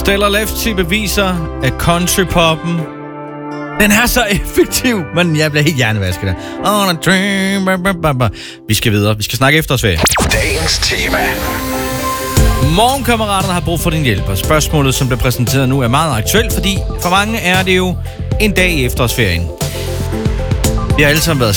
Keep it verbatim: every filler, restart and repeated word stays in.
Stellar Lefty beviser, at countrypoppen, den er så effektiv. Men jeg bliver helt hjernevasket der. On a dream. Vi skal videre. Vi skal snakke efterårsferie. Dagens tema. Morgenkammeraterne har brug for din hjælp, og spørgsmålet, som bliver præsenteret nu, er meget aktuelt, fordi for mange er det jo en dag i efterårsferien. Vi har alle sammen været